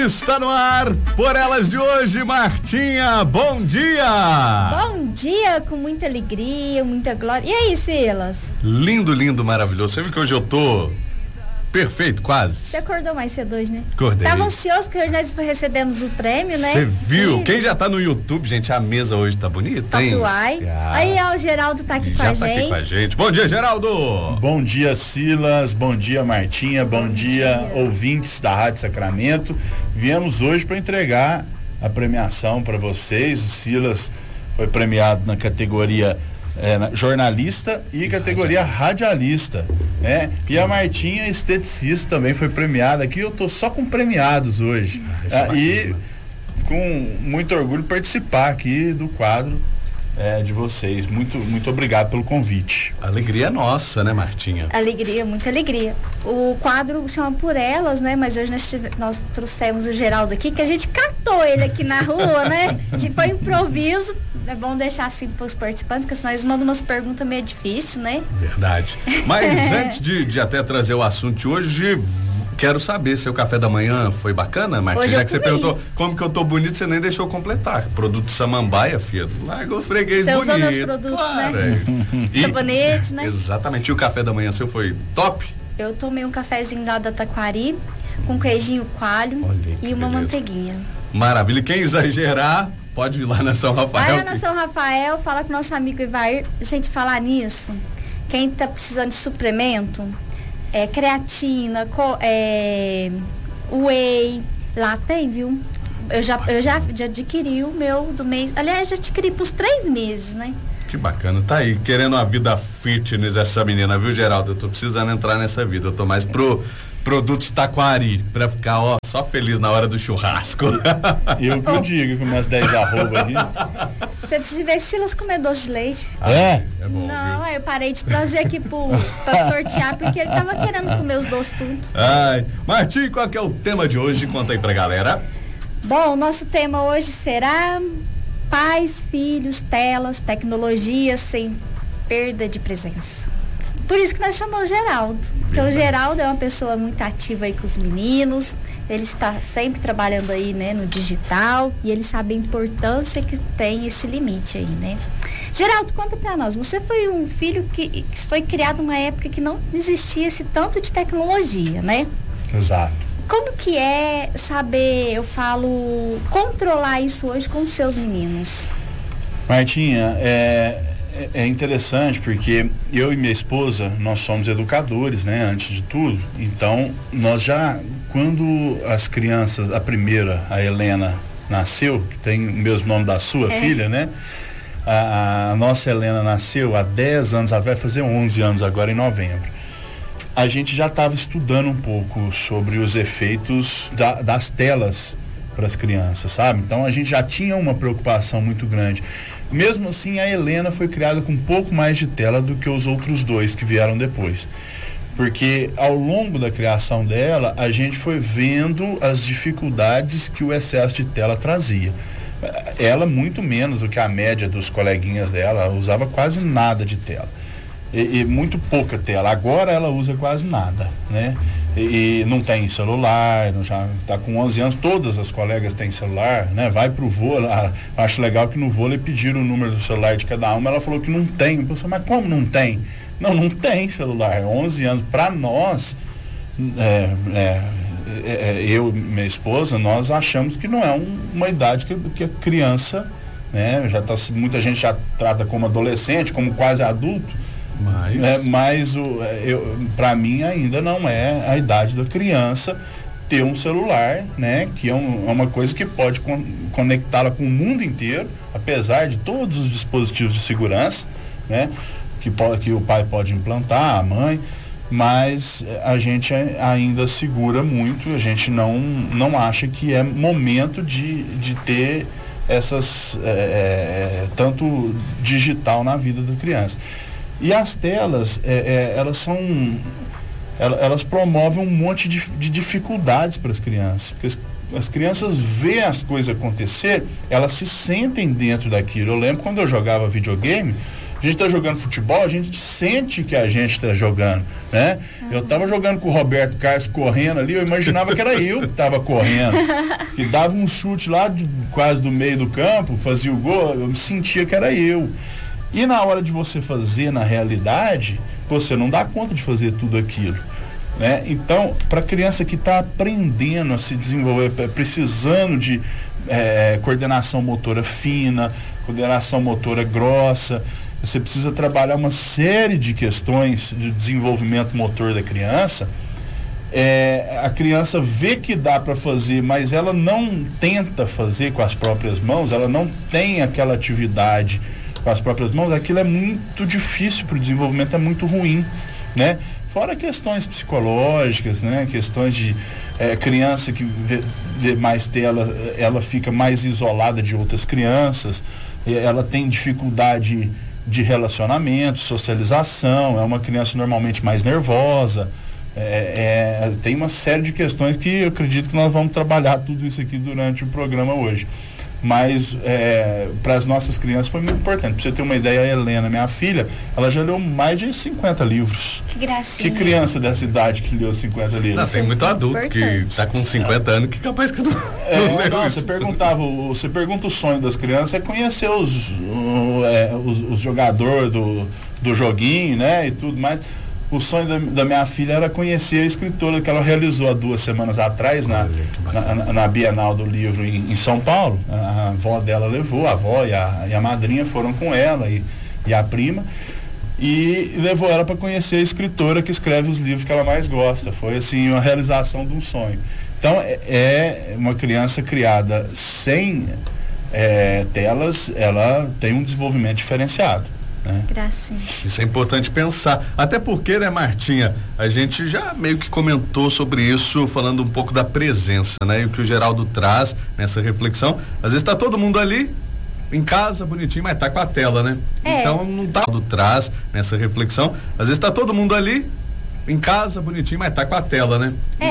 Está no ar, por elas de hoje, Martinha, bom dia! Bom dia, com muita alegria, muita glória. E aí, Silas? Lindo, lindo, maravilhoso. Você viu que hoje eu tô perfeito, quase. Você acordou mais cedo hoje, né? Acordei. Tava ansioso porque hoje nós recebemos o prêmio, né? Você viu? Quem já tá no YouTube, gente, a mesa hoje tá bonita, hein? Aí, ó, o Geraldo tá aqui com a gente. Já tá aqui com a gente. Bom dia, Geraldo! Bom dia, Silas. Bom dia, Martinha. Bom dia, ouvintes da Rádio Sacramento. Viemos hoje para entregar a premiação para vocês. O Silas foi premiado na categoria jornalista e categoria radialista, né? E a Martinha, esteticista, também foi premiada. Aqui eu tô só com premiados hoje. E com muito orgulho participar aqui do quadro de vocês. Muito obrigado pelo convite. Alegria nossa, né, Martinha? Alegria, muita alegria. O quadro chama Por Elas, né? Mas hoje nós trouxemos o Geraldo aqui, que a gente catou ele aqui na rua, né? Foi improviso. É bom deixar assim para os participantes, porque senão eles mandam umas perguntas meio difíceis, né? Verdade. Mas antes de até trazer o assunto de hoje, quero saber, seu café da manhã foi bacana, Martinha? Já que você perguntou como que eu tô bonito, você nem deixou completar. Produto Samambaia, filho. Larga o freguês bonito. Você usou meus produtos, claro, né? Sabonete, né? Exatamente. E o café da manhã seu foi top? Eu tomei um cafezinho lá da Taquari, com queijinho coalho e uma manteiguinha. Maravilha. E quem exagerar, pode ir lá na São Rafael. Vai lá na São Rafael, fala com o nosso amigo Ivair. Gente, falar nisso, quem tá precisando de suplemento, creatina, whey, lá tem, viu? Eu já adquiri o meu do mês. Aliás, já adquiri pros 3 meses, né? Que bacana, tá aí, querendo uma vida fitness essa menina, viu, Geraldo? Eu tô precisando entrar nessa vida, eu tô mais pro Produtos Taquari, pra ficar, só feliz na hora do churrasco. Eu que eu digo, com minhas 10 arroba aqui. Você precisa ver Silas comer doce de leite. É bom, não, eu parei de trazer aqui pra sortear, porque ele tava querendo comer os doces tudo. Ai, Martim, qual que é o tema de hoje? Conta aí pra galera. Bom, o nosso tema hoje será pais, filhos, telas, tecnologia sem perda de presença. Por isso que nós chamamos o Geraldo, porque o Geraldo é uma pessoa muito ativa aí com os meninos, ele está sempre trabalhando aí, né, no digital, e ele sabe a importância que tem esse limite aí, né? Geraldo, conta pra nós, você foi um filho que foi criado numa época que não existia esse tanto de tecnologia, né? Exato. Como que é saber, controlar isso hoje com os seus meninos? Martinha, é interessante porque eu e minha esposa, nós somos educadores, né, antes de tudo. Então, nós já, quando as crianças, a primeira, a Helena, nasceu, que tem o mesmo nome da sua filha, né? A nossa Helena nasceu há 10 anos, ela vai fazer 11 anos agora em novembro. A gente já estava estudando um pouco sobre os efeitos das telas para as crianças, sabe? Então a gente já tinha uma preocupação muito grande. Mesmo assim, a Helena foi criada com um pouco mais de tela do que os outros dois que vieram depois. Porque ao longo da criação dela, a gente foi vendo as dificuldades que o excesso de tela trazia. Ela muito menos do que a média dos coleguinhas dela, usava quase nada de tela. E muito pouca tela. Agora ela usa quase nada, né? E não tem celular, já está com 11 anos, todas as colegas têm celular, né? Vai pro vôlei, acho legal que no vôlei pediram o número do celular de cada uma, ela falou que não tem. Eu pensei, mas como não tem? Não tem celular, 11 anos. Para nós, eu e minha esposa, nós achamos que não é uma idade que a criança, né? Muita gente já trata como adolescente, como quase adulto. Mas para mim ainda não é a idade da criança ter um celular, né? Que é uma coisa que pode conectá-la com o mundo inteiro, apesar de todos os dispositivos de segurança, né? Que o pai pode implantar, a mãe, mas a gente ainda segura muito, a gente não acha que é momento de ter essas tanto digital na vida da criança. E as telas, elas promovem um monte de dificuldades para as crianças, porque as crianças veem as coisas acontecer, elas se sentem dentro daquilo. Eu lembro quando eu jogava videogame, A gente tá jogando futebol, a gente sente que a gente tá jogando, né? Eu tava jogando com o Roberto Carlos correndo ali, eu imaginava que era eu que tava correndo, que dava um chute lá quase do meio do campo, fazia o gol, eu me sentia que era eu. E na hora de você fazer na realidade, você não dá conta de fazer tudo aquilo, né? Então, para criança que está aprendendo a se desenvolver, precisando de coordenação motora fina, coordenação motora grossa, você precisa trabalhar uma série de questões de desenvolvimento motor da criança. A criança vê que dá para fazer, mas ela não tenta fazer com as próprias mãos, ela não tem aquela atividade com as próprias mãos, aquilo é muito difícil para o desenvolvimento, é muito ruim, né? Fora questões psicológicas, né? Questões de criança que vê mais tela, ela fica mais isolada de outras crianças, ela tem dificuldade de relacionamento, socialização, é uma criança normalmente mais nervosa, tem uma série de questões que eu acredito que nós vamos trabalhar tudo isso aqui durante o programa hoje. Mas para as nossas crianças foi muito importante. Para você ter uma ideia, a Helena, minha filha, ela já leu mais de 50 livros. Que gracinha. Que criança dessa idade que leu 50 livros? Não, tem muito adulto que está com 50 anos que capaz que não leu isso. Você pergunta o sonho das crianças é conhecer os jogadores do joguinho, né? E tudo mais. O sonho da minha filha era conhecer a escritora que ela realizou há 2 semanas atrás na Bienal do Livro em São Paulo. A avó dela levou, a avó e a madrinha foram com ela e a prima, e levou ela para conhecer a escritora que escreve os livros que ela mais gosta. Foi assim uma realização de um sonho. Então é uma criança criada sem telas, ela tem um desenvolvimento diferenciado. Gracinha. Isso é importante pensar, até porque, né, Martinha, a gente já meio que comentou sobre isso, falando um pouco da presença, né, e o que o Geraldo traz nessa reflexão. Às vezes tá todo mundo ali em casa, bonitinho, mas tá com a tela, né? Então não tá, traz nessa reflexão. Às vezes tá todo mundo ali em casa, bonitinho, mas tá com a tela, né?